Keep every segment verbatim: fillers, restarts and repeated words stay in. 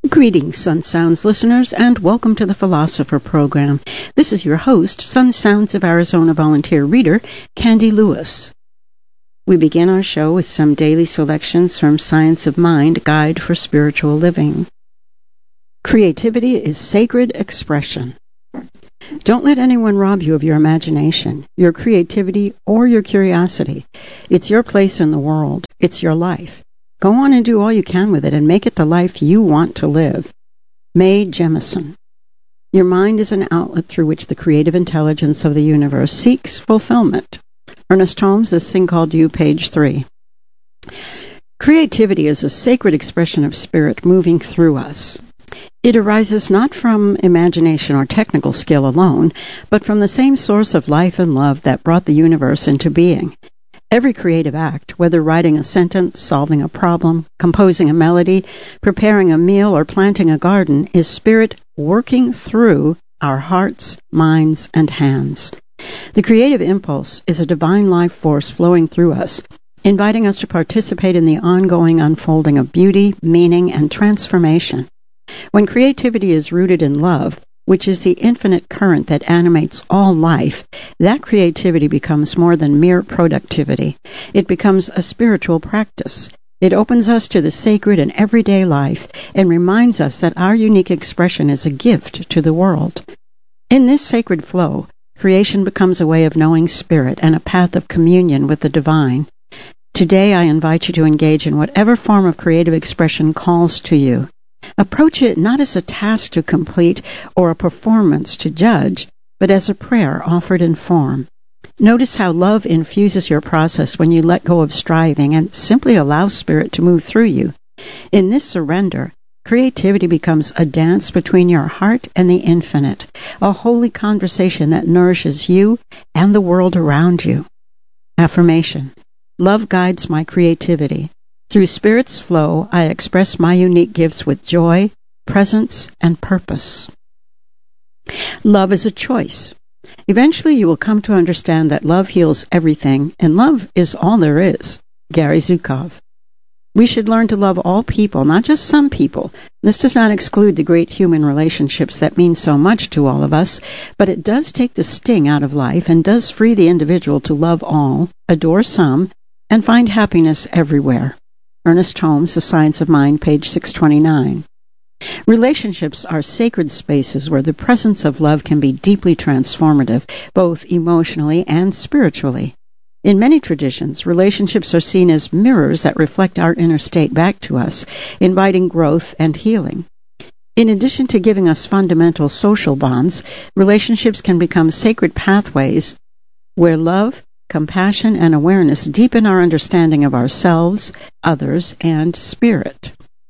Greetings, Sun Sounds listeners, and welcome to the Philosopher Program. This is your host, Sun Sounds of Arizona volunteer reader, Candy Lewis. We begin our show with some daily selections from Science of Mind, Guide for Spiritual Living. Creativity is sacred expression. Don't let anyone rob you of your imagination, your creativity, or your curiosity. It's your place in the world. It's your life. Go on and do all you can with it and make it the life you want to live. Mae Jemison. Your mind is an outlet through which the creative intelligence of the universe seeks fulfillment. Ernest Holmes, This Thing Called You, page three. Creativity is a sacred expression of spirit moving through us. It arises not from imagination or technical skill alone, but from the same source of life and love that brought the universe into being. Every creative act, whether writing a sentence, solving a problem, composing a melody, preparing a meal, or planting a garden, is spirit working through our hearts, minds, and hands. The creative impulse is a divine life force flowing through us, inviting us to participate in the ongoing unfolding of beauty, meaning, and transformation. When creativity is rooted in love, which is the infinite current that animates all life, that creativity becomes more than mere productivity. It becomes a spiritual practice. It opens us to the sacred in everyday life and reminds us that our unique expression is a gift to the world. In this sacred flow, creation becomes a way of knowing spirit and a path of communion with the divine. Today I invite you to engage in whatever form of creative expression calls to you. Approach it not as a task to complete or a performance to judge, but as a prayer offered in form. Notice how love infuses your process when you let go of striving and simply allow spirit to move through you. In this surrender, creativity becomes a dance between your heart and the infinite, a holy conversation that nourishes you and the world around you. Affirmation. Love guides my creativity. Through Spirit's flow, I express my unique gifts with joy, presence, and purpose. Love is a choice. Eventually you will come to understand that love heals everything, and love is all there is. Gary Zukov. We should learn to love all people, not just some people. This does not exclude the great human relationships that mean so much to all of us, but it does take the sting out of life and does free the individual to love all, adore some, and find happiness everywhere. Ernest Holmes, The Science of Mind, page six twenty-nine. Relationships are sacred spaces where the presence of love can be deeply transformative, both emotionally and spiritually. In many traditions, relationships are seen as mirrors that reflect our inner state back to us, inviting growth and healing. In addition to giving us fundamental social bonds, relationships can become sacred pathways where love, compassion, and awareness deepen our understanding of ourselves, others, and spirit.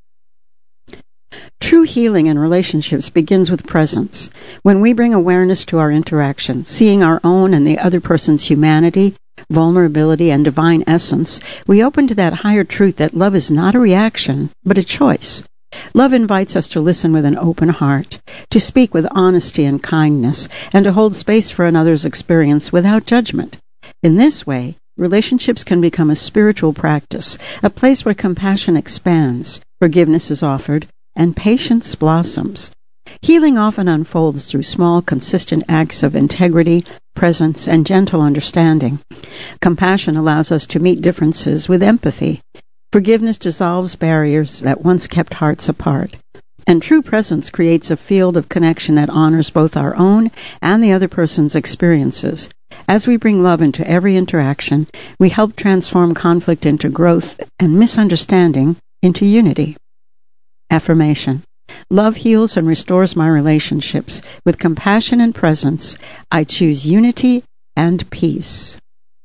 True healing in relationships begins with presence. When we bring awareness to our interaction, seeing our own and the other person's humanity, vulnerability, and divine essence, we open to that higher truth that love is not a reaction, but a choice. Love invites us to listen with an open heart, to speak with honesty and kindness, and to hold space for another's experience without judgment. In this way, relationships can become a spiritual practice, a place where compassion expands, forgiveness is offered, and patience blossoms. Healing often unfolds through small, consistent acts of integrity, presence, and gentle understanding. Compassion allows us to meet differences with empathy. Forgiveness dissolves barriers that once kept hearts apart. And true presence creates a field of connection that honors both our own and the other person's experiences. As we bring love into every interaction, we help transform conflict into growth and misunderstanding into unity. Affirmation. Love heals and restores my relationships. With compassion and presence, I choose unity and peace.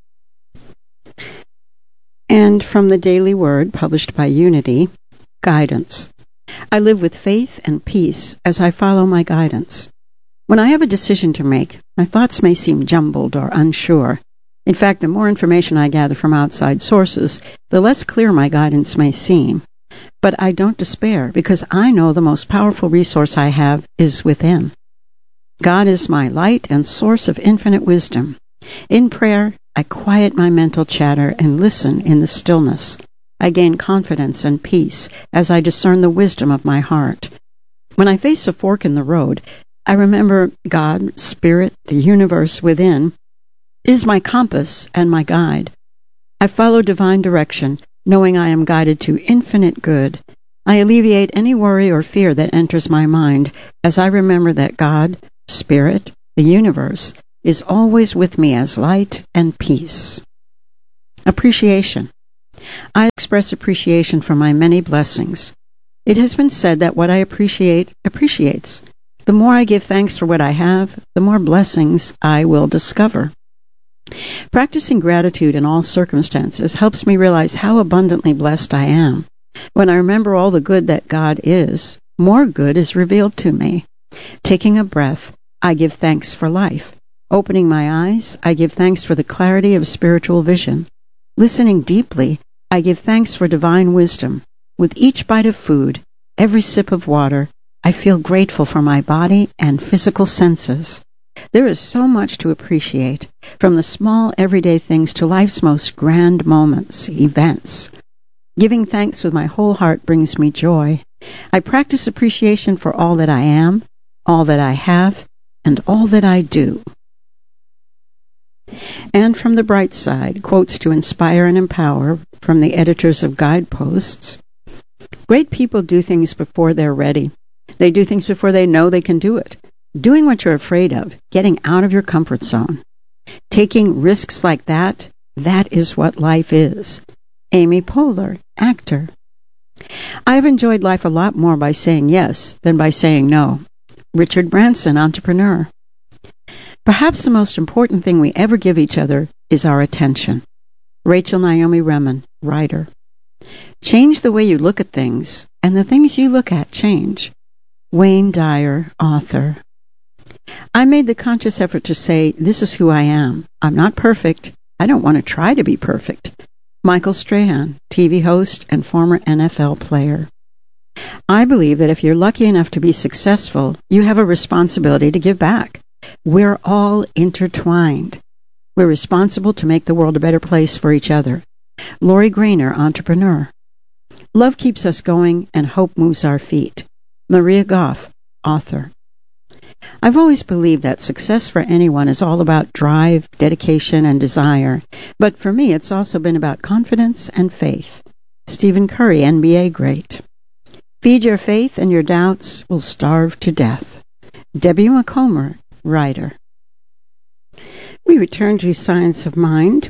And from the Daily Word, published by Unity, guidance. I live with faith and peace as I follow my guidance. When I have a decision to make, my thoughts may seem jumbled or unsure. In fact, the more information I gather from outside sources, the less clear my guidance may seem. But I don't despair, because I know the most powerful resource I have is within. God is my light and source of infinite wisdom. In prayer, I quiet my mental chatter and listen in the stillness. I gain confidence and peace as I discern the wisdom of my heart. When I face a fork in the road, I remember God, Spirit, the universe within, is my compass and my guide. I follow divine direction, knowing I am guided to infinite good. I alleviate any worry or fear that enters my mind as I remember that God, Spirit, the universe, is always with me as light and peace. Appreciation. I express appreciation for my many blessings. It has been said that what I appreciate appreciates. The more I give thanks for what I have, the more blessings I will discover. Practicing gratitude in all circumstances helps me realize how abundantly blessed I am. When I remember all the good that God is, more good is revealed to me. Taking a breath, I give thanks for life. Opening my eyes, I give thanks for the clarity of spiritual vision. Listening deeply, I give thanks for divine wisdom. With each bite of food, every sip of water, I feel grateful for my body and physical senses. There is so much to appreciate, from the small everyday things to life's most grand moments, events. Giving thanks with my whole heart brings me joy. I practice appreciation for all that I am, all that I have, and all that I do. And from the bright side, quotes to inspire and empower from the editors of Guideposts. Great people do things before they're ready. They do things before they know they can do it. Doing what you're afraid of, getting out of your comfort zone. Taking risks like that, that is what life is. Amy Poehler, actor. I've enjoyed life a lot more by saying yes than by saying no. Richard Branson, entrepreneur. Perhaps the most important thing we ever give each other is our attention. Rachel Naomi Remen, writer. Change the way you look at things, and the things you look at change. Wayne Dyer, author. I made the conscious effort to say, this is who I am. I'm not perfect. I don't want to try to be perfect. Michael Strahan, T V host and former N F L player. I believe that if you're lucky enough to be successful, you have a responsibility to give back. We're all intertwined. We're responsible to make the world a better place for each other. Lori Grainer, entrepreneur. Love keeps us going and hope moves our feet. Maria Goff, author. I've always believed that success for anyone is all about drive, dedication, and desire. But for me, it's also been about confidence and faith. Stephen Curry, N B A great. Feed your faith and your doubts will starve to death. Debbie McComber, writer. We return to Science of Mind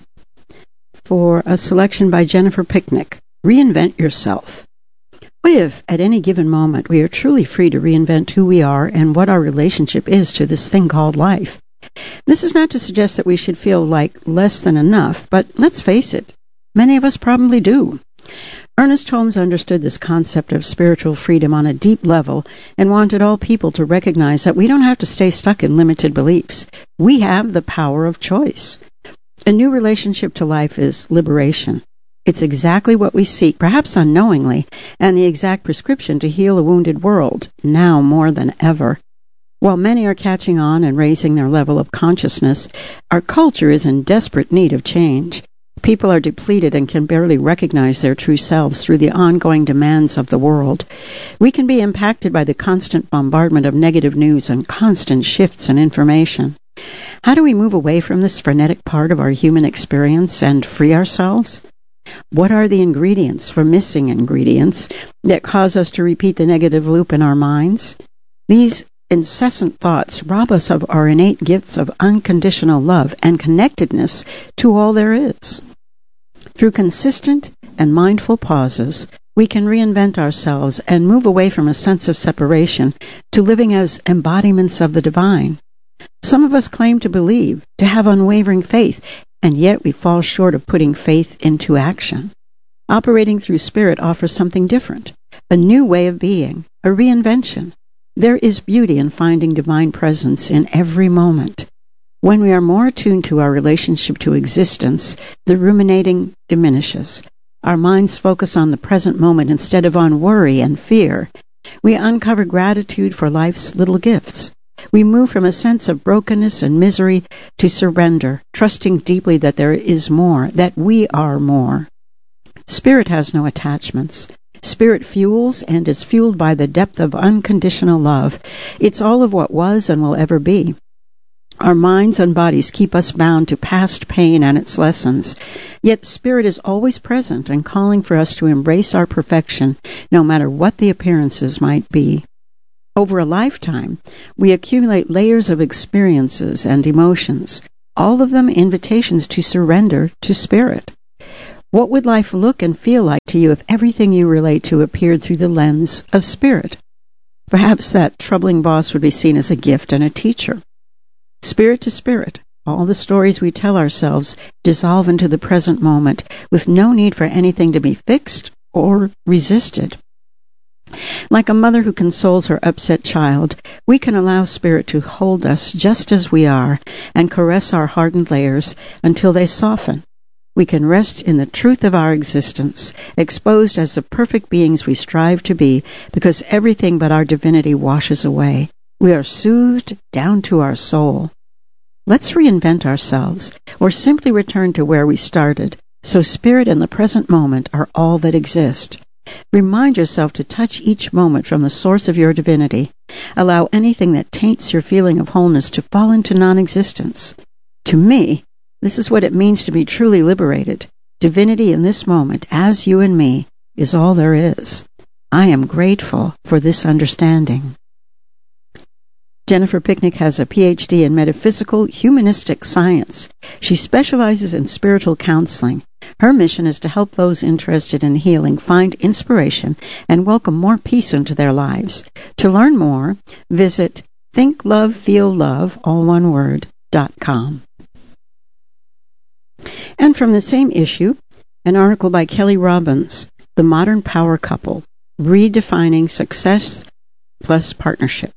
for a selection by Jennifer Picnic, Reinvent Yourself. What if, at any given moment, we are truly free to reinvent who we are and what our relationship is to this thing called life? This is not to suggest that we should feel like less than enough, but let's face it, many of us probably do. Ernest Holmes understood this concept of spiritual freedom on a deep level and wanted all people to recognize that we don't have to stay stuck in limited beliefs. We have the power of choice. A new relationship to life is liberation. It's exactly what we seek, perhaps unknowingly, and the exact prescription to heal a wounded world, now more than ever. While many are catching on and raising their level of consciousness, our culture is in desperate need of change. People are depleted and can barely recognize their true selves through the ongoing demands of the world. We can be impacted by the constant bombardment of negative news and constant shifts in information. How do we move away from this frenetic part of our human experience and free ourselves? What are the ingredients for missing ingredients that cause us to repeat the negative loop in our minds? These incessant thoughts rob us of our innate gifts of unconditional love and connectedness to all there is. Through consistent and mindful pauses, we can reinvent ourselves and move away from a sense of separation to living as embodiments of the divine. Some of us claim to believe, to have unwavering faith, and yet we fall short of putting faith into action. Operating through spirit offers something different, a new way of being, a reinvention. There is beauty in finding divine presence in every moment. When we are more attuned to our relationship to existence, the ruminating diminishes. Our minds focus on the present moment instead of on worry and fear. We uncover gratitude for life's little gifts. We move from a sense of brokenness and misery to surrender, trusting deeply that there is more, that we are more. Spirit has no attachments. Spirit fuels and is fueled by the depth of unconditional love. It's all of what was and will ever be. Our minds and bodies keep us bound to past pain and its lessons. Yet Spirit is always present and calling for us to embrace our perfection, no matter what the appearances might be. Over a lifetime, we accumulate layers of experiences and emotions, all of them invitations to surrender to Spirit. What would life look and feel like to you if everything you relate to appeared through the lens of Spirit? Perhaps that troubling boss would be seen as a gift and a teacher. Spirit to Spirit, all the stories we tell ourselves dissolve into the present moment with no need for anything to be fixed or resisted. Like a mother who consoles her upset child, we can allow Spirit to hold us just as we are and caress our hardened layers until they soften. We can rest in the truth of our existence, exposed as the perfect beings we strive to be, because everything but our divinity washes away. We are soothed down to our soul. Let's reinvent ourselves, or simply return to where we started, so Spirit and the present moment are all that exist. Remind yourself to touch each moment from the source of your divinity. Allow anything that taints your feeling of wholeness to fall into non-existence. To me, this is what it means to be truly liberated. Divinity in this moment, as you and me, is all there is. I am grateful for this understanding. Jennifer Picknick has a P H D in metaphysical humanistic science. She specializes in spiritual counseling. Her mission is to help those interested in healing find inspiration and welcome more peace into their lives. To learn more, visit think love feel love, all one word, dot com. And from the same issue, an article by Kelly Robbins, The Modern Power Couple, Redefining Success plus Partnership.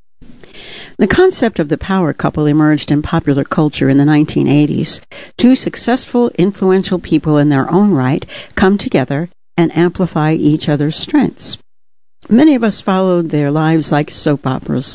The concept of the power couple emerged in popular culture in the nineteen eighties. Two successful, influential people in their own right come together and amplify each other's strengths. Many of us followed their lives like soap operas.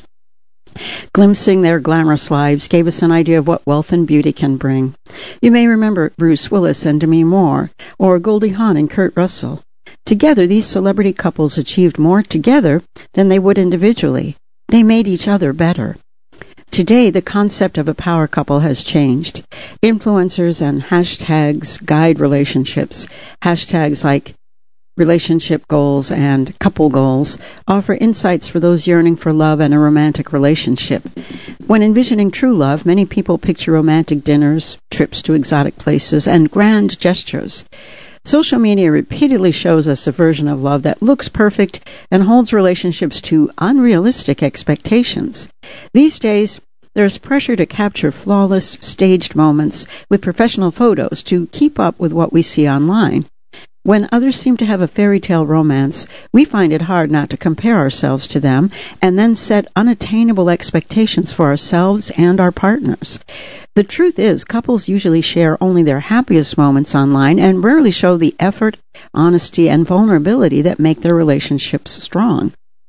Glimpsing their glamorous lives gave us an idea of what wealth and beauty can bring. You may remember Bruce Willis and Demi Moore, or Goldie Hawn and Kurt Russell. Together, these celebrity couples achieved more together than they would individually. They made each other better. Today, the concept of a power couple has changed. Influencers and hashtags guide relationships. Hashtags like relationship goals and couple goals offer insights for those yearning for love and a romantic relationship. When envisioning true love, many people picture romantic dinners, trips to exotic places, and grand gestures. Social media repeatedly shows us a version of love that looks perfect and holds relationships to unrealistic expectations. These days, there's pressure to capture flawless, staged moments with professional photos to keep up with what we see online. When others seem to have a fairy tale romance, we find it hard not to compare ourselves to them and then set unattainable expectations for ourselves and our partners. The truth is, couples usually share only their happiest moments online and rarely show the effort, honesty, and vulnerability that make their relationships strong.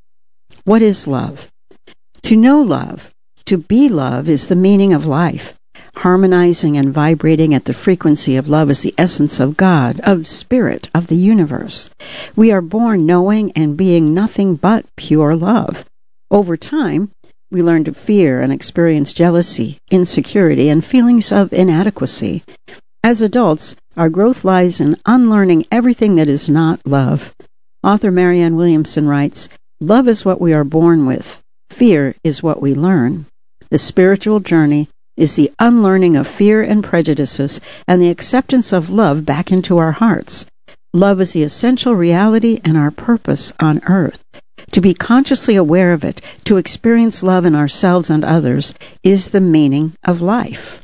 What is love? To know love, to be love, is the meaning of life. Harmonizing and vibrating at the frequency of love is the essence of God, of Spirit, of the universe. We are born knowing and being nothing but pure love. Over time, we learn to fear and experience jealousy, insecurity, and feelings of inadequacy. As adults, our growth lies in unlearning everything that is not love. Author Marianne Williamson writes, "Love is what we are born with. Fear is what we learn. The spiritual journey is the unlearning of fear and prejudices and the acceptance of love back into our hearts. Love is the essential reality and our purpose on earth. To be consciously aware of it, to experience love in ourselves and others, is the meaning of life."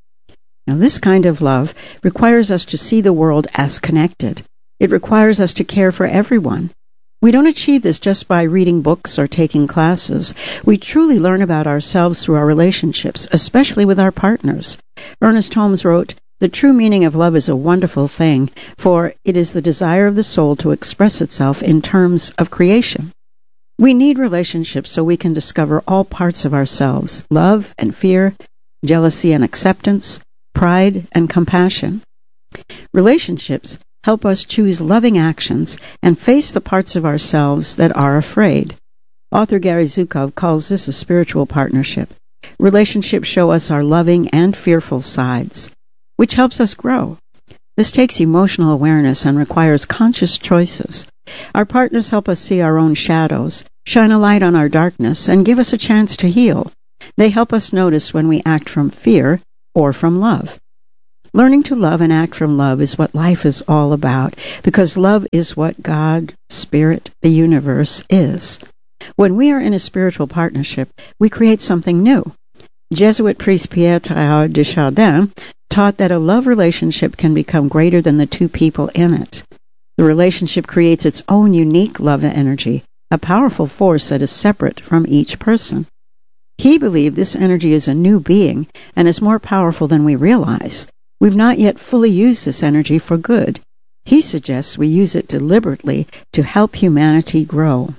Now, this kind of love requires us to see the world as connected. It requires us to care for everyone. We don't achieve this just by reading books or taking classes. We truly learn about ourselves through our relationships, especially with our partners. Ernest Holmes wrote, "The true meaning of love is a wonderful thing, for it is the desire of the soul to express itself in terms of creation." We need relationships so we can discover all parts of ourselves: love and fear, jealousy and acceptance, pride and compassion. Relationships help us choose loving actions and face the parts of ourselves that are afraid. Author Gary Zukov calls this a spiritual partnership. Relationships show us our loving and fearful sides, which helps us grow. This takes emotional awareness and requires conscious choices. Our partners help us see our own shadows, shine a light on our darkness, and give us a chance to heal. They help us notice when we act from fear or from love. Learning to love and act from love is what life is all about, because love is what God, Spirit, the universe is. When we are in a spiritual partnership, we create something new. Jesuit priest Pierre Teilhard de Chardin taught that a love relationship can become greater than the two people in it. The relationship creates its own unique love energy, a powerful force that is separate from each person. He believed this energy is a new being and is more powerful than we realize. We've not yet fully used this energy for good. He suggests we use it deliberately to help humanity grow.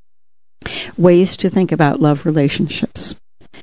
Ways to think about love relationships.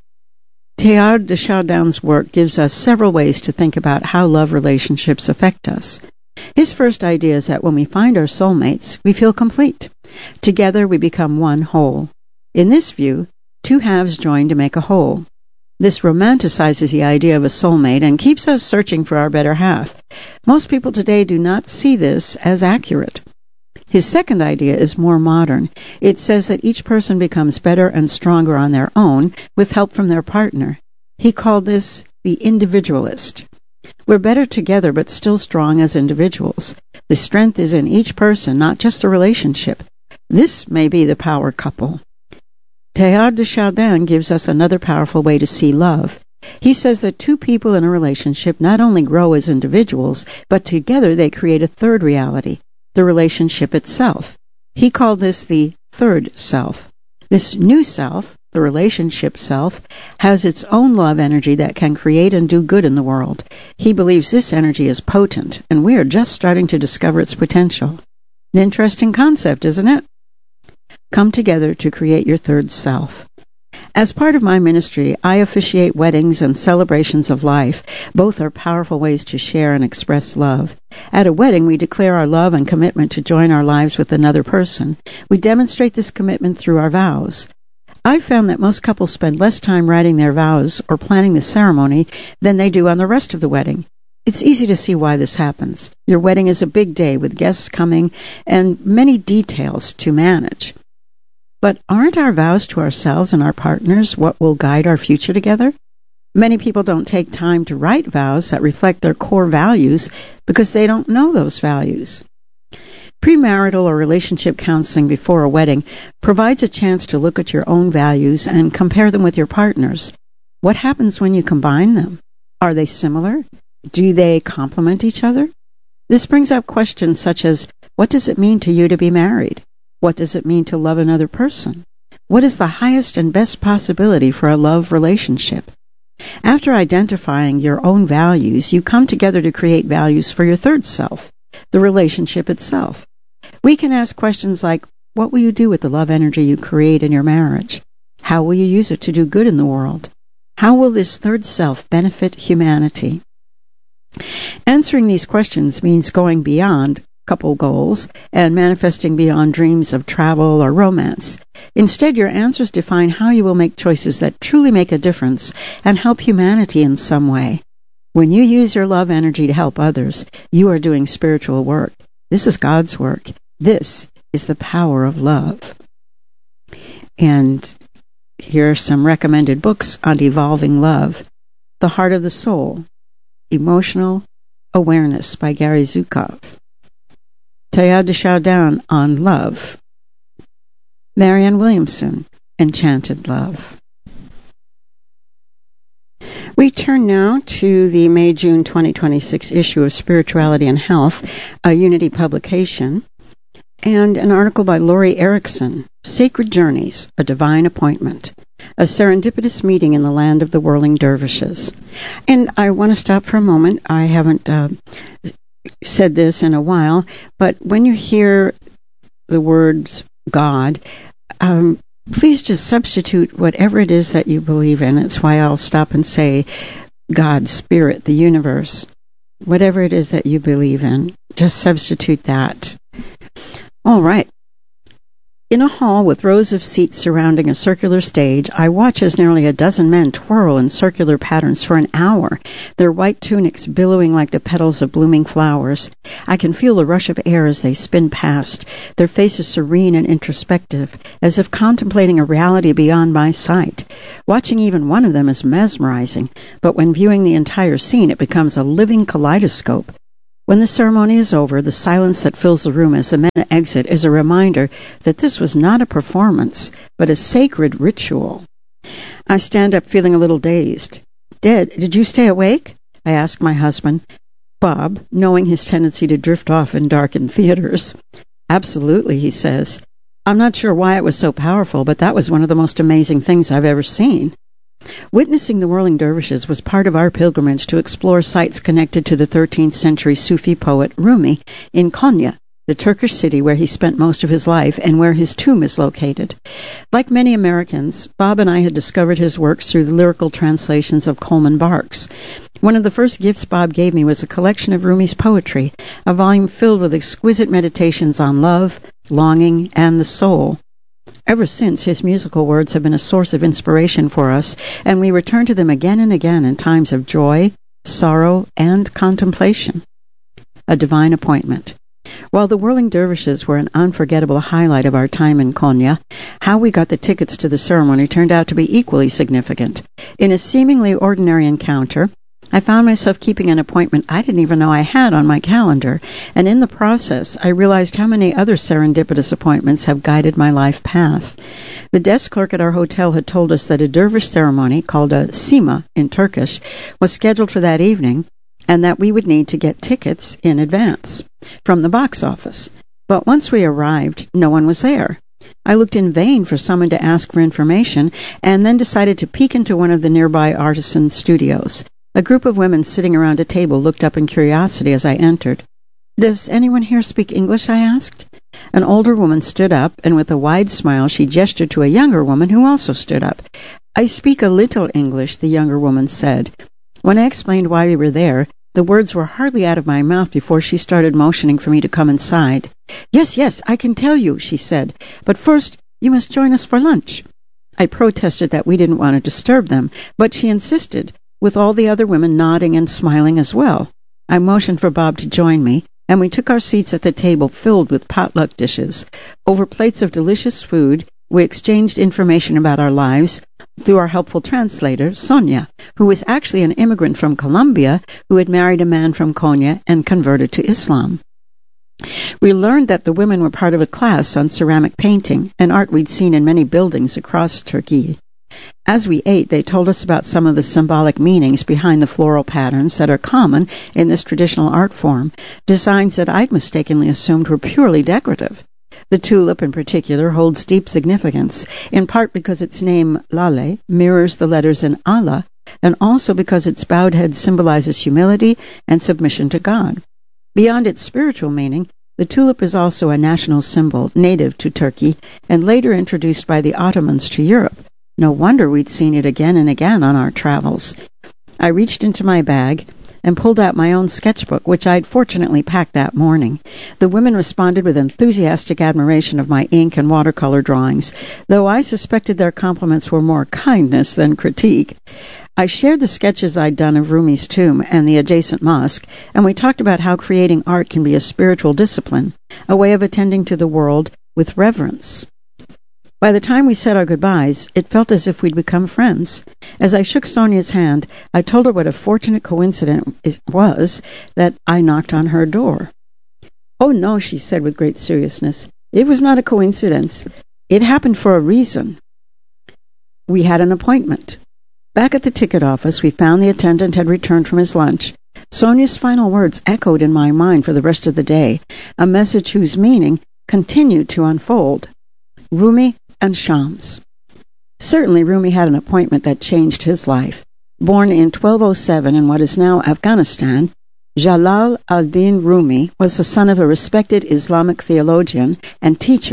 Teilhard de Chardin's work gives us several ways to think about how love relationships affect us. His first idea is that when we find our soulmates, we feel complete. Together we become one whole. In this view, two halves join to make a whole. This romanticizes the idea of a soulmate and keeps us searching for our better half. Most people today do not see this as accurate. His second idea is more modern. It says that each person becomes better and stronger on their own with help from their partner. He called this the individualist. We're better together but still strong as individuals. The strength is in each person, not just the relationship. This may be the power couple. Teilhard de Chardin gives us another powerful way to see love. He says that two people in a relationship not only grow as individuals, but together they create a third reality, the relationship itself. He called this the third self. This new self, the relationship self, has its own love energy that can create and do good in the world. He believes this energy is potent, and we are just starting to discover its potential. An interesting concept, isn't it? Come together to create your third self. As part of my ministry, I officiate weddings and celebrations of life. Both are powerful ways to share and express love. At a wedding, we declare our love and commitment to join our lives with another person. We demonstrate this commitment through our vows. I've found that most couples spend less time writing their vows or planning the ceremony than they do on the rest of the wedding. It's easy to see why this happens. Your wedding is a big day with guests coming and many details to manage. But aren't our vows to ourselves and our partners what will guide our future together? Many people don't take time to write vows that reflect their core values because they don't know those values. Premarital or relationship counseling before a wedding provides a chance to look at your own values and compare them with your partner's. What happens when you combine them? Are they similar? Do they complement each other? This brings up questions such as, what does it mean to you to be married? What does it mean to love another person? What is the highest and best possibility for a love relationship? After identifying your own values, you come together to create values for your third self, the relationship itself. We can ask questions like, what will you do with the love energy you create in your marriage? How will you use it to do good in the world? How will this third self benefit humanity? Answering these questions means going beyond couple goals and manifesting beyond dreams of travel or romance. Instead, your answers define how you will make choices that truly make a difference and help humanity in some way. When you use your love energy to help others, you are doing spiritual work. This is God's work. This is the power of love. And here are some recommended books on evolving love. The Heart of the Soul, Emotional Awareness by Gary Zukov. Teilhard de Chardin on Love. Marianne Williamson, Enchanted Love. We turn now to the May-June twenty twenty-six issue of Spirituality and Health, a Unity publication, and an article by Laurie Erickson, Sacred Journeys, A Divine Appointment, a serendipitous meeting in the land of the whirling dervishes. And I want to stop for a moment. I haven't uh, said this in a while, but when you hear the words God, um, please just substitute whatever it is that you believe in. It's why I'll stop and say God, Spirit, the universe, whatever it is that you believe in. Just substitute that. All right. In a hall with rows of seats surrounding a circular stage, I watch as nearly a dozen men twirl in circular patterns for an hour, their white tunics billowing like the petals of blooming flowers. I can feel the rush of air as they spin past, their faces serene and introspective, as if contemplating a reality beyond my sight. Watching even one of them is mesmerizing, but when viewing the entire scene, it becomes a living kaleidoscope. When the ceremony is over, the silence that fills the room as the men exit is a reminder that this was not a performance, but a sacred ritual. I stand up feeling a little dazed. Dad, did you stay awake? I ask my husband, Bob, knowing his tendency to drift off in darkened theaters. Absolutely, he says. I'm not sure why it was so powerful, but that was one of the most amazing things I've ever seen. Witnessing the whirling dervishes was part of our pilgrimage to explore sites connected to the thirteenth century Sufi poet Rumi in Konya, the Turkish city where he spent most of his life and where his tomb is located. Like many Americans, Bob and I had discovered his works through the lyrical translations of Coleman Barks. One of the first gifts Bob gave me was a collection of Rumi's poetry, a volume filled with exquisite meditations on love, longing, and the soul. Ever since, his musical words have been a source of inspiration for us, and we return to them again and again in times of joy, sorrow, and contemplation. A divine appointment. While the whirling dervishes were an unforgettable highlight of our time in Konya, how we got the tickets to the ceremony turned out to be equally significant. In a seemingly ordinary encounter, I found myself keeping an appointment I didn't even know I had on my calendar, and in the process, I realized how many other serendipitous appointments have guided my life path. The desk clerk at our hotel had told us that a dervish ceremony, called a sima in Turkish, was scheduled for that evening, and that we would need to get tickets in advance from the box office. But once we arrived, no one was there. I looked in vain for someone to ask for information, and then decided to peek into one of the nearby artisan studios. A group of women sitting around a table looked up in curiosity as I entered. "Does anyone here speak English?" I asked. An older woman stood up, and with a wide smile she gestured to a younger woman who also stood up. "I speak a little English," the younger woman said. When I explained why we were there, the words were hardly out of my mouth before she started motioning for me to come inside. "Yes, yes, I can tell you," she said, "but first you must join us for lunch." I protested that we didn't want to disturb them, but she insisted, with all the other women nodding and smiling as well. I motioned for Bob to join me, and we took our seats at the table filled with potluck dishes. Over plates of delicious food, we exchanged information about our lives through our helpful translator, Sonia, who was actually an immigrant from Colombia who had married a man from Konya and converted to Islam. We learned that the women were part of a class on ceramic painting, an art we'd seen in many buildings across Turkey. As we ate, they told us about some of the symbolic meanings behind the floral patterns that are common in this traditional art form, designs that I'd mistakenly assumed were purely decorative. The tulip in particular holds deep significance, in part because its name, Lale, mirrors the letters in Allah, and also because its bowed head symbolizes humility and submission to God. Beyond its spiritual meaning, the tulip is also a national symbol native to Turkey and later introduced by the Ottomans to Europe. No wonder we'd seen it again and again on our travels. I reached into my bag and pulled out my own sketchbook, which I'd fortunately packed that morning. The women responded with enthusiastic admiration of my ink and watercolor drawings, though I suspected their compliments were more kindness than critique. I shared the sketches I'd done of Rumi's tomb and the adjacent mosque, and we talked about how creating art can be a spiritual discipline, a way of attending to the world with reverence. By the time we said our goodbyes, it felt as if we'd become friends. As I shook Sonia's hand, I told her what a fortunate coincidence it was that I knocked on her door. "Oh, no," she said with great seriousness. "It was not a coincidence. It happened for a reason. We had an appointment." Back at the ticket office, we found the attendant had returned from his lunch. Sonia's final words echoed in my mind for the rest of the day, a message whose meaning continued to unfold. Rumi and Shams. Certainly Rumi had an appointment that changed his life. Born in twelve oh seven in what is now Afghanistan, Jalal al-Din Rumi was the son of a respected Islamic theologian and teacher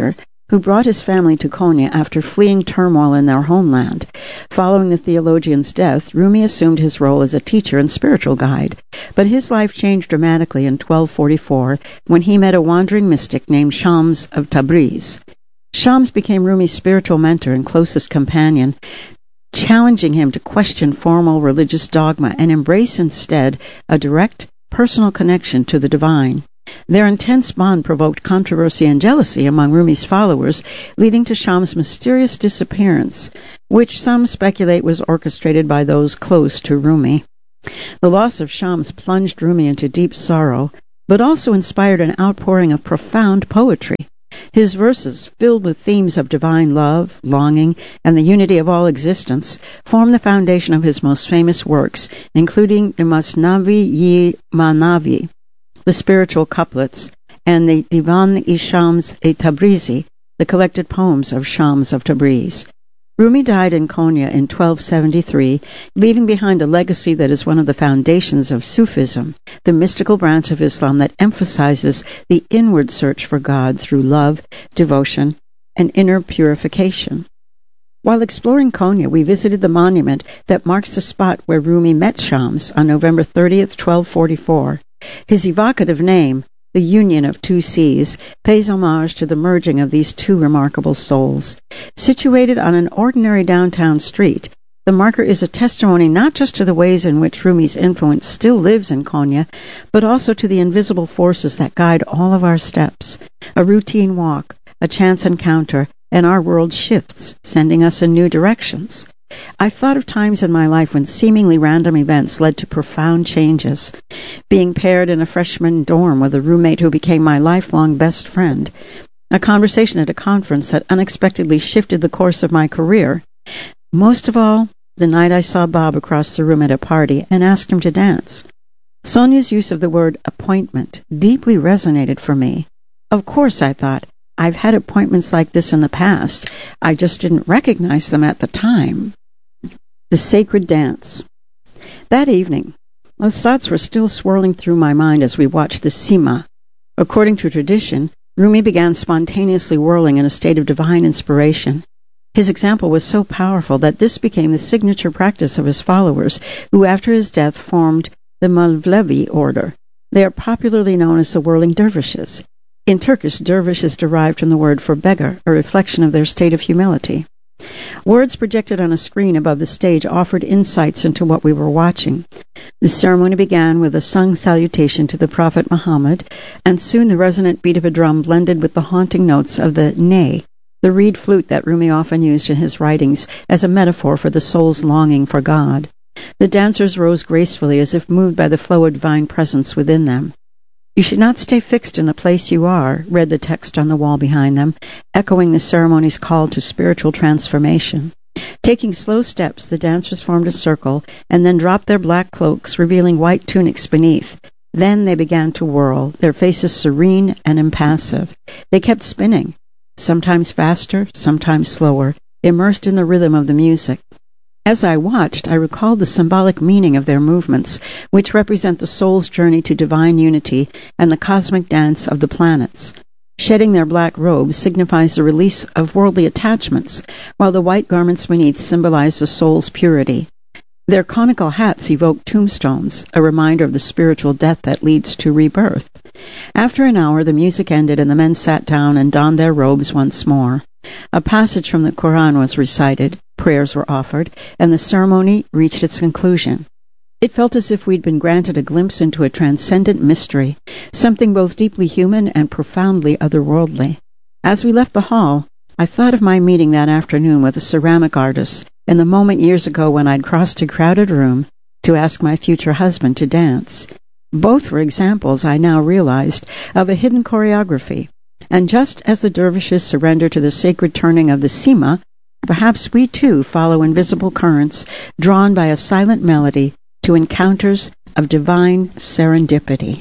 who brought his family to Konya after fleeing turmoil in their homeland. Following the theologian's death, Rumi assumed his role as a teacher and spiritual guide, but his life changed dramatically in twelve forty-four when he met a wandering mystic named Shams of Tabriz. Shams became Rumi's spiritual mentor and closest companion, challenging him to question formal religious dogma and embrace instead a direct, personal connection to the divine. Their intense bond provoked controversy and jealousy among Rumi's followers, leading to Shams' mysterious disappearance, which some speculate was orchestrated by those close to Rumi. The loss of Shams plunged Rumi into deep sorrow, but also inspired an outpouring of profound poetry. His verses, filled with themes of divine love, longing, and the unity of all existence, form the foundation of his most famous works, including the Masnavi-i Manavi, the spiritual couplets, and the Divan-i Shams e Tabrizi, the collected poems of Shams of Tabriz. Rumi died in Konya in twelve seventy-three, leaving behind a legacy that is one of the foundations of Sufism, the mystical branch of Islam that emphasizes the inward search for God through love, devotion, and inner purification. While exploring Konya, we visited the monument that marks the spot where Rumi met Shams on November thirtieth, twelve forty-four. His evocative name, the Union of Two Seas, pays homage to the merging of these two remarkable souls. Situated on an ordinary downtown street, the marker is a testimony not just to the ways in which Rumi's influence still lives in Konya, but also to the invisible forces that guide all of our steps. A routine walk, a chance encounter, and our world shifts, sending us in new directions. I've thought of times in my life when seemingly random events led to profound changes. Being paired in a freshman dorm with a roommate who became my lifelong best friend. A conversation at a conference that unexpectedly shifted the course of my career. Most of all, the night I saw Bob across the room at a party and asked him to dance. Sonia's use of the word appointment deeply resonated for me. Of course, I thought, I've had appointments like this in the past. I just didn't recognize them at the time. The sacred dance. That evening, those thoughts were still swirling through my mind as we watched the Sima. According to tradition, Rumi began spontaneously whirling in a state of divine inspiration. His example was so powerful that this became the signature practice of his followers, who after his death formed the Mevlevi order. They are popularly known as the whirling dervishes. In Turkish, dervish is derived from the word for beggar, a reflection of their state of humility. Words projected on a screen above the stage offered insights into what we were watching. The ceremony began with a sung salutation to the Prophet Muhammad, and soon the resonant beat of a drum blended with the haunting notes of the ney, the reed flute that Rumi often used in his writings as a metaphor for the soul's longing for God. The dancers rose gracefully as if moved by the flow of divine presence within them. You should not stay fixed in the place you are, read the text on the wall behind them, echoing the ceremony's call to spiritual transformation. Taking slow steps, the dancers formed a circle and then dropped their black cloaks, revealing white tunics beneath. Then they began to whirl, their faces serene and impassive. They kept spinning, sometimes faster, sometimes slower, immersed in the rhythm of the music. As I watched, I recalled the symbolic meaning of their movements, which represent the soul's journey to divine unity and the cosmic dance of the planets. Shedding their black robes signifies the release of worldly attachments, while the white garments beneath symbolize the soul's purity. Their conical hats evoke tombstones, a reminder of the spiritual death that leads to rebirth. After an hour, the music ended and the men sat down and donned their robes once more. A passage from the Quran was recited, prayers were offered, and the ceremony reached its conclusion. It felt as if we'd been granted a glimpse into a transcendent mystery, something both deeply human and profoundly otherworldly. As we left the hall, I thought of my meeting that afternoon with a ceramic artist and the moment years ago when I'd crossed a crowded room to ask my future husband to dance. Both were examples, I now realized, of a hidden choreography. And just as the dervishes surrender to the sacred turning of the Sima, perhaps we too follow invisible currents drawn by a silent melody to encounters of divine serendipity.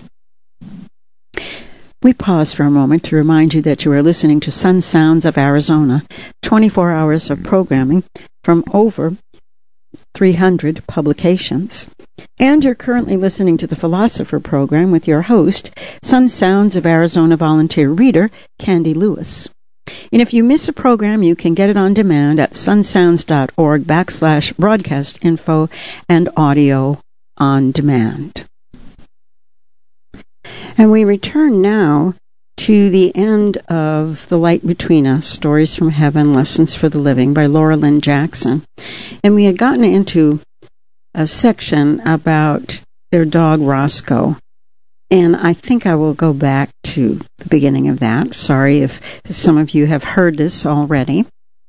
We pause for a moment to remind you that you are listening to Sun Sounds of Arizona, twenty-four hours of programming from over three hundred publications. And you're currently listening to the Philosopher program with your host, Sun Sounds of Arizona volunteer reader, Candy Lewis. And if you miss a program, you can get it on demand at sunsounds.org backslash broadcast info and audio on demand. And we return now to the end of The Light Between Us, Stories from Heaven, Lessons for the Living by Laura Lynn Jackson. And we had gotten into a section about their dog Roscoe. And I think I will go back to the beginning of that. Sorry if some of you have heard this already.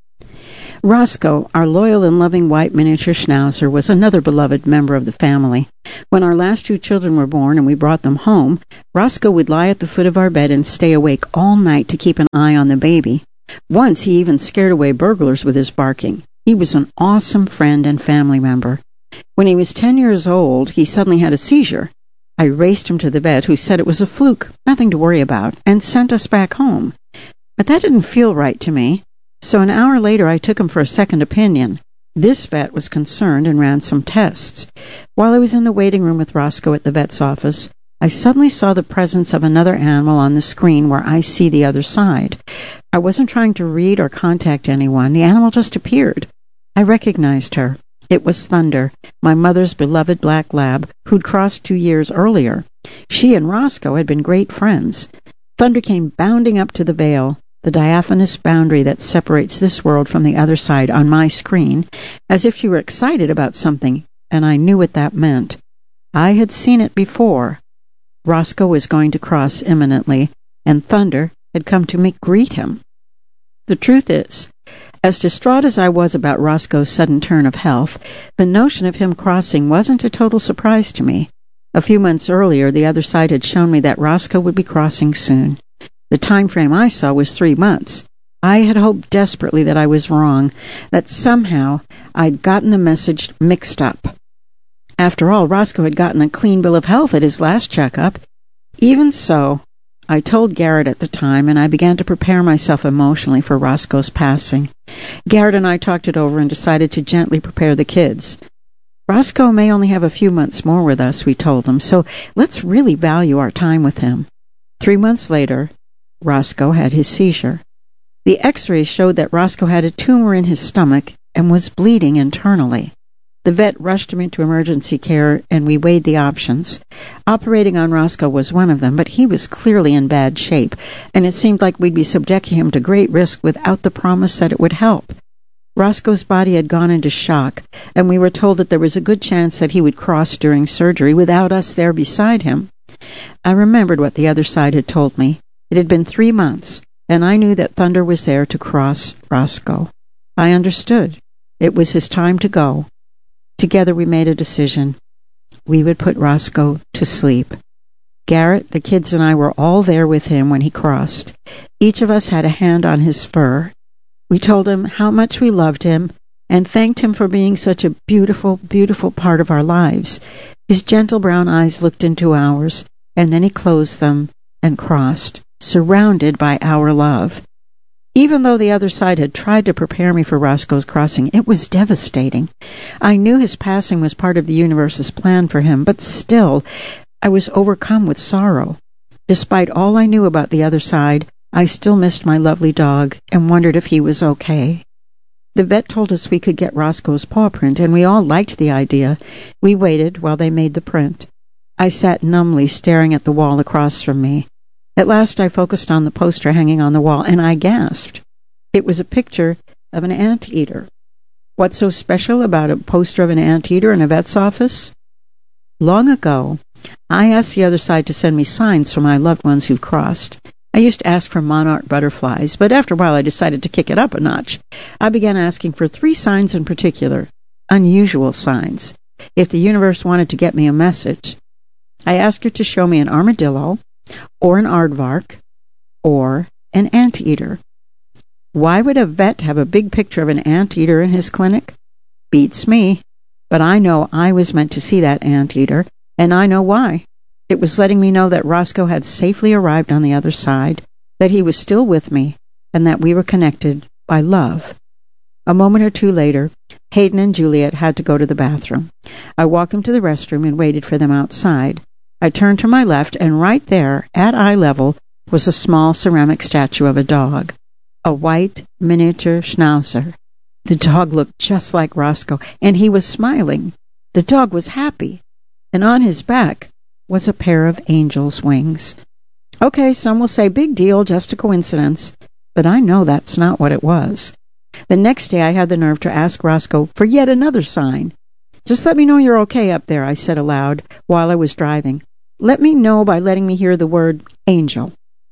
Roscoe, our loyal and loving white miniature schnauzer, was another beloved member of the family. When our last two children were born and we brought them home, Roscoe would lie at the foot of our bed and stay awake all night to keep an eye on the baby. Once he even scared away burglars with his barking. He was an awesome friend and family member. When he was ten years old, he suddenly had a seizure. I raced him to the vet, who said it was a fluke, nothing to worry about, and sent us back home. But that didn't feel right to me. So an hour later, I took him for a second opinion. This vet was concerned and ran some tests. While I was in the waiting room with Roscoe at the vet's office, I suddenly saw the presence of another animal on the screen where I see the other side. I wasn't trying to read or contact anyone. The animal just appeared. I recognized her. It was Thunder, my mother's beloved black lab, who'd crossed two years earlier. She and Roscoe had been great friends. Thunder came bounding up to the veil, the diaphanous boundary that separates this world from the other side, on my screen, as if she were excited about something, and I knew what that meant. I had seen it before. Roscoe was going to cross imminently, and Thunder had come to me greet him. The truth is, as distraught as I was about Roscoe's sudden turn of health, the notion of him crossing wasn't a total surprise to me. A few months earlier, the other side had shown me that Roscoe would be crossing soon. The time frame I saw was three months. I had hoped desperately that I was wrong, that somehow I'd gotten the message mixed up. After all, Roscoe had gotten a clean bill of health at his last checkup. Even so, I told Garrett at the time, and I began to prepare myself emotionally for Roscoe's passing. Garrett and I talked it over and decided to gently prepare the kids. Roscoe may only have a few months more with us, we told him, so let's really value our time with him. Three months later, Roscoe had his seizure. The x-rays showed that Roscoe had a tumor in his stomach and was bleeding internally. The vet rushed him into emergency care, and we weighed the options. Operating on Roscoe was one of them, but he was clearly in bad shape, and it seemed like we'd be subjecting him to great risk without the promise that it would help. Roscoe's body had gone into shock, and we were told that there was a good chance that he would cross during surgery without us there beside him. I remembered what the other side had told me. It had been three months, and I knew that Thunder was there to cross Roscoe. I understood. It was his time to go. Together we made a decision. We would put Roscoe to sleep. Garrett, the kids, and I were all there with him when he crossed. Each of us had a hand on his fur. We told him how much we loved him and thanked him for being such a beautiful, beautiful part of our lives. His gentle brown eyes looked into ours, and then he closed them and crossed, surrounded by our love. Even though the other side had tried to prepare me for Roscoe's crossing, it was devastating. I knew his passing was part of the universe's plan for him, but still, I was overcome with sorrow. Despite all I knew about the other side, I still missed my lovely dog and wondered if he was okay. The vet told us we could get Roscoe's paw print, and we all liked the idea. We waited while they made the print. I sat numbly staring at the wall across from me. At last I focused on the poster hanging on the wall, and I gasped. It was a picture of an anteater. What's so special about a poster of an anteater in a vet's office? Long ago, I asked the other side to send me signs for my loved ones who've crossed. I used to ask for monarch butterflies, but after a while I decided to kick it up a notch. I began asking for three signs in particular, unusual signs, if the universe wanted to get me a message. I asked her to show me an armadillo, or an aardvark, or an anteater. Why would a vet have a big picture of an anteater in his clinic? Beats me. But I know I was meant to see that anteater, and I know why. It was letting me know that Roscoe had safely arrived on the other side, that he was still with me, and that we were connected by love. A moment or two later, Hayden and Juliet had to go to the bathroom. I walked them to the restroom and waited for them outside. I turned to my left, and right there, at eye level, was a small ceramic statue of a dog. a white miniature schnauzer. The dog looked just like Roscoe, and he was smiling. The dog was happy, and on his back was a pair of angel's wings. Okay, some will say, big deal, just a coincidence, but I know that's not what it was. The next day I had the nerve to ask Roscoe for yet another sign. Just let me know you're okay up there, I said aloud while I was driving. Let me know by letting me hear the word angel.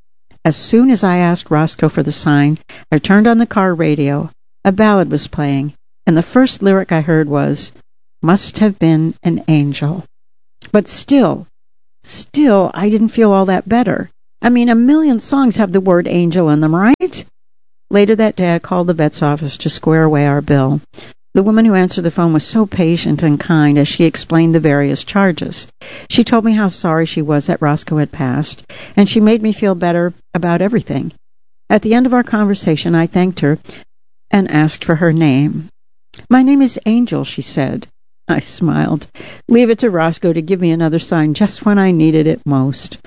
As soon as I asked Roscoe for the sign, I turned on the car radio. A ballad was playing, and the first lyric I heard was, "Must have been an angel." But still, still, I didn't feel all that better. I mean, a million songs have the word angel in them, right? Later that day, I called the vet's office to square away our bill. The woman who answered the phone was so patient and kind as she explained the various charges. She told me how sorry she was that Roscoe had passed, and she made me feel better about everything. At the end of our conversation, I thanked her and asked for her name. "My name is Angel," she said. I smiled. Leave it to Roscoe to give me another sign just when I needed it most.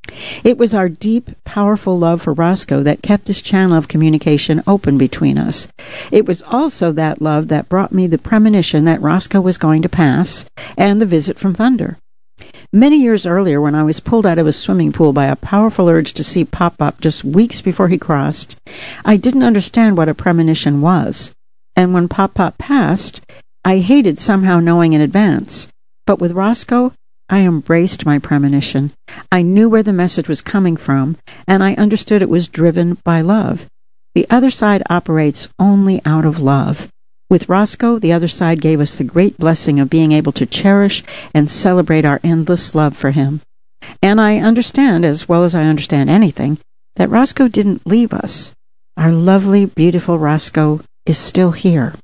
It was our deep, powerful love for Roscoe that kept this channel of communication open between us. It was also that love that brought me the premonition that Roscoe was going to pass and the visit from Thunder. Many years earlier, when I was pulled out of a swimming pool by a powerful urge to see Pop-Pop just weeks before he crossed, I didn't understand what a premonition was. And when Pop-Pop passed, I hated somehow knowing in advance. But with Roscoe, I embraced my premonition. I knew where the message was coming from, and I understood it was driven by love. The other side operates only out of love. With Roscoe, the other side gave us the great blessing of being able to cherish and celebrate our endless love for him. And I understand, as well as I understand anything, that Roscoe didn't leave us. Our lovely, beautiful Roscoe is still here.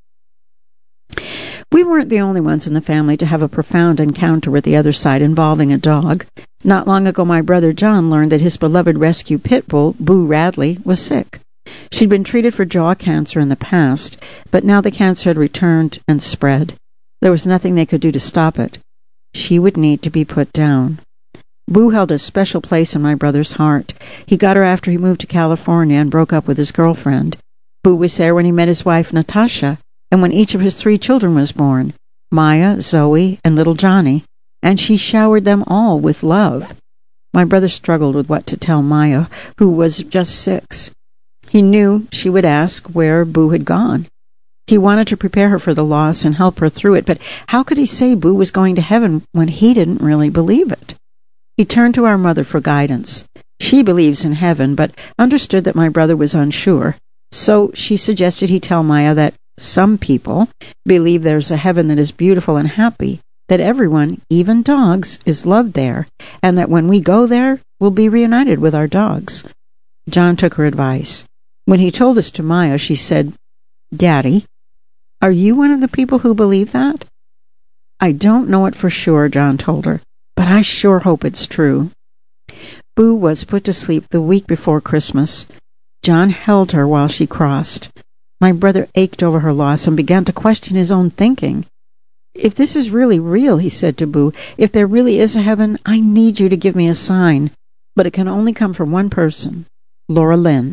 We weren't the only ones in the family to have a profound encounter with the other side involving a dog. Not long ago, my brother John learned that his beloved rescue pit bull, Boo Radley, was sick. She'd been treated for jaw cancer in the past, but now the cancer had returned and spread. There was nothing they could do to stop it. She would need to be put down. Boo held a special place in my brother's heart. He got her after he moved to California and broke up with his girlfriend. Boo was there when he met his wife, Natasha, and when each of his three children was born, Maya, Zoe, and little Johnny, and she showered them all with love. My brother struggled with what to tell Maya, who was just six. He knew she would ask where Boo had gone. He wanted to prepare her for the loss and help her through it, but how could he say Boo was going to heaven when he didn't really believe it? He turned to our mother for guidance. She believes in heaven, but understood that my brother was unsure, so she suggested he tell Maya that some people believe there's a heaven that is beautiful and happy, that everyone, even dogs, is loved there, and that when we go there, we'll be reunited with our dogs. John took her advice. When he told this to Maya, she said, "Daddy, are you one of the people who believe that?" "I don't know it for sure," John told her, "but I sure hope it's true." Boo was put to sleep the week before Christmas. John held her while she crossed. My brother ached over her loss and began to question his own thinking. "If this is really real," he said to Boo, "if there really is a heaven, I need you to give me a sign. But it can only come from one person, Laura Lynn."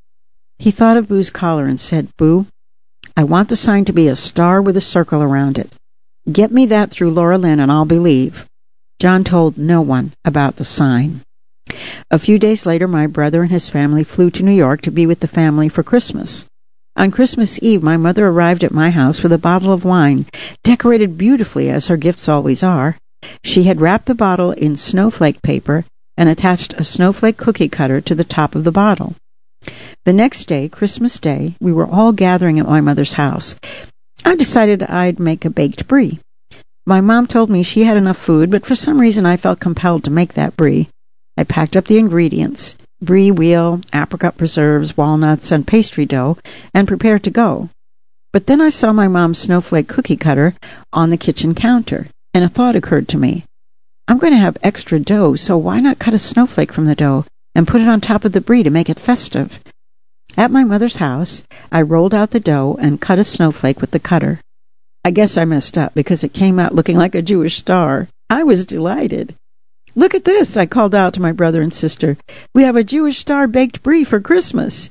He thought of Boo's collar and said, "Boo, I want the sign to be a star with a circle around it. Get me that through Laura Lynn and I'll believe." John told no one about the sign. A few days later, my brother and his family flew to New York to be with the family for Christmas. On Christmas Eve, my mother arrived at my house with a bottle of wine, decorated beautifully as her gifts always are. She had wrapped the bottle in snowflake paper and attached a snowflake cookie cutter to the top of the bottle. The next day, Christmas Day, we were all gathering at my mother's house. I decided I'd make a baked brie. My mom told me she had enough food, but for some reason I felt compelled to make that brie. I packed up the ingredients, brie wheel, apricot preserves, walnuts, and pastry dough, and prepared to go. But then I saw my mom's snowflake cookie cutter on the kitchen counter, and a thought occurred to me. I'm going to have extra dough, so why not cut a snowflake from the dough and put it on top of the brie to make it festive? At my mother's house, I rolled out the dough and cut a snowflake with the cutter. I guess I messed up because it came out looking like a Jewish star. I was delighted. "Look at this," I called out to my brother and sister. "We have a Jewish star baked brie for Christmas."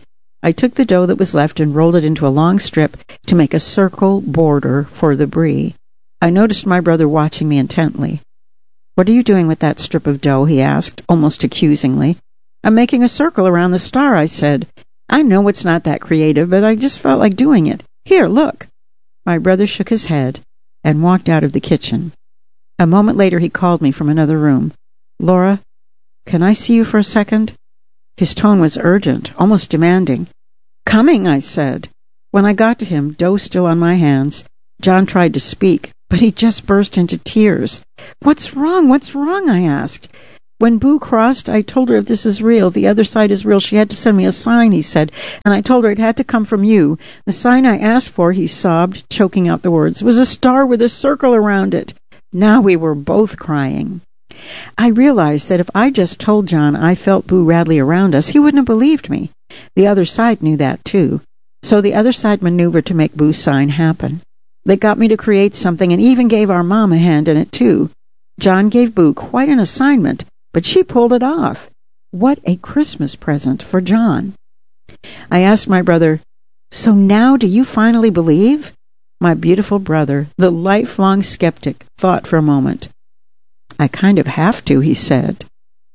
I took the dough that was left and rolled it into a long strip to make a circle border for the brie. I noticed my brother watching me intently. "What are you doing with that strip of dough?" he asked, almost accusingly. "I'm making a circle around the star," I said. "I know it's not that creative, but I just felt like doing it. Here, look." My brother shook his head and walked out of the kitchen. A moment later he called me from another room. "Laura, can I see you for a second?" His tone was urgent, almost demanding. "Coming," I said. When I got to him, dough still on my hands, John tried to speak, but he just burst into tears. "What's wrong? What's wrong?" I asked. "When Boo crossed, I told her if this is real, the other side is real, she had to send me a sign," he said, "and I told her it had to come from you. The sign I asked for," he sobbed, choking out the words, "was a star with a circle around it." Now we were both crying. I realized that if I just told John I felt Boo Radley around us, he wouldn't have believed me. The other side knew that, too. So the other side maneuvered to make Boo's sign happen. They got me to create something and even gave our mom a hand in it, too. John gave Boo quite an assignment, but she pulled it off. What a Christmas present for John. I asked my brother, "So now do you finally believe?" My beautiful brother, the lifelong skeptic, thought for a moment. "I kind of have to," he said.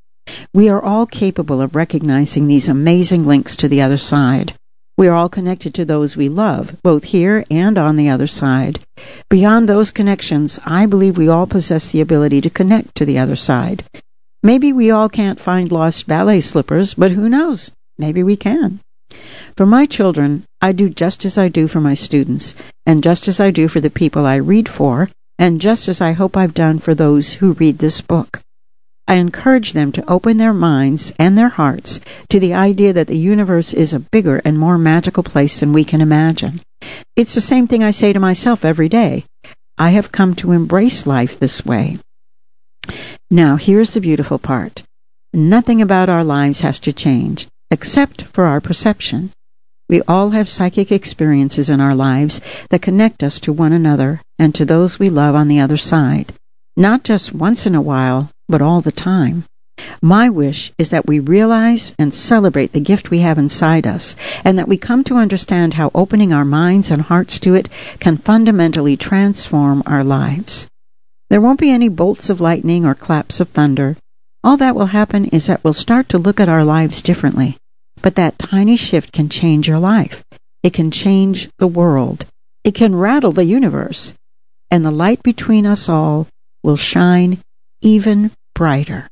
We are all capable of recognizing these amazing links to the other side. We are all connected to those we love, both here and on the other side. Beyond those connections, I believe we all possess the ability to connect to the other side. Maybe we all can't find lost ballet slippers, but who knows? Maybe we can. For my children, I do just as I do for my students, and just as I do for the people I read for, and just as I hope I've done for those who read this book. I encourage them to open their minds and their hearts to the idea that the universe is a bigger and more magical place than we can imagine. It's the same thing I say to myself every day. I have come to embrace life this way. Now, here's the beautiful part. Nothing about our lives has to change, except for our perception. We all have psychic experiences in our lives that connect us to one another and to those we love on the other side, not just once in a while, but all the time. My wish is that we realize and celebrate the gift we have inside us, and that we come to understand how opening our minds and hearts to it can fundamentally transform our lives. There won't be any bolts of lightning or claps of thunder. All that will happen is that we'll start to look at our lives differently. But that tiny shift can change your life. It can change the world. It can rattle the universe. And the light between us all will shine even brighter.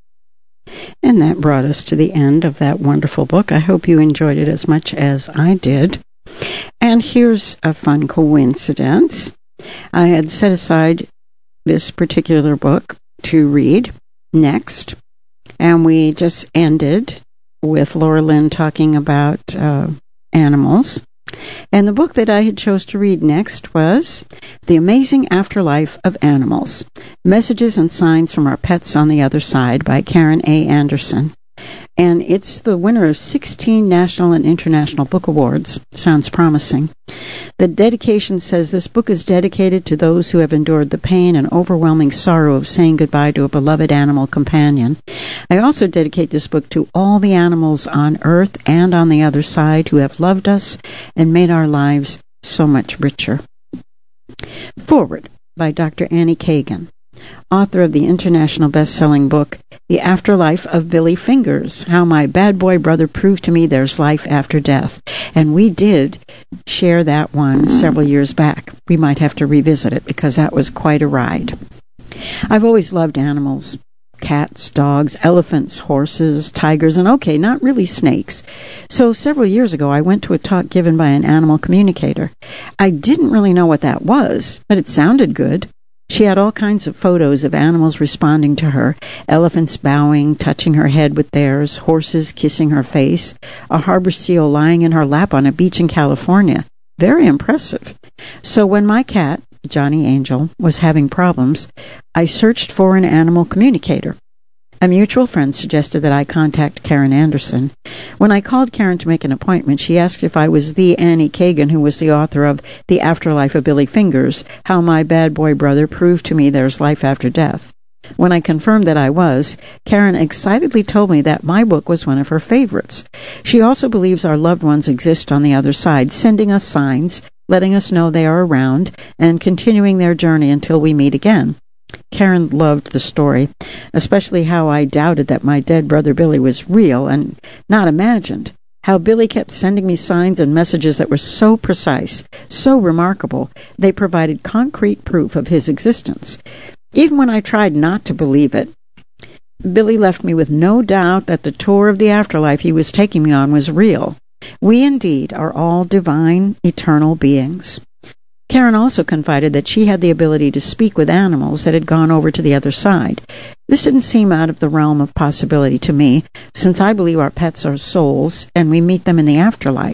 And that brought us to the end of that wonderful book. I hope you enjoyed it as much as I did. And here's a fun coincidence. I had set aside this particular book to read next, and we just ended with Laura Lynn talking about uh, animals. And the book that I had chose to read next was The Amazing Afterlife of Animals, Messages and Signs from Our Pets on the Other Side by Karen A. Anderson. And it's the winner of sixteen national and international book awards. Sounds promising. The dedication says this book is dedicated to those who have endured the pain and overwhelming sorrow of saying goodbye to a beloved animal companion. I also dedicate this book to all the animals on Earth and on the other side who have loved us and made our lives so much richer. Forward by Doctor Annie Kagan, author of the international best-selling book, The Afterlife of Billy Fingers, How My Bad Boy Brother Proved to Me There's Life After Death. And we did share that one several years back. We might have to revisit it because that was quite a ride. I've always loved animals. Cats, dogs, elephants, horses, tigers, and okay, not really snakes. So several years ago, I went to a talk given by an animal communicator. I didn't really know what that was, but it sounded good. She had all kinds of photos of animals responding to her, elephants bowing, touching her head with theirs, horses kissing her face, a harbor seal lying in her lap on a beach in California. Very impressive. So when my cat, Johnny Angel, was having problems, I searched for an animal communicator. A mutual friend suggested that I contact Karen Anderson. When I called Karen to make an appointment, she asked if I was the Annie Kagan who was the author of The Afterlife of Billy Fingers, How My Bad Boy Brother Proved to Me There's Life After Death. When I confirmed that I was, Karen excitedly told me that my book was one of her favorites. She also believes our loved ones exist on the other side, sending us signs, letting us know they are around, and continuing their journey until we meet again. Karen loved the story, especially how I doubted that my dead brother Billy was real and not imagined. How Billy kept sending me signs and messages that were so precise, so remarkable, they provided concrete proof of his existence. Even when I tried not to believe it, Billy left me with no doubt that the tour of the afterlife he was taking me on was real. We indeed are all divine, eternal beings. Karen also confided that she had the ability to speak with animals that had gone over to the other side. This didn't seem out of the realm of possibility to me, since I believe our pets are souls and we meet them in the afterlife.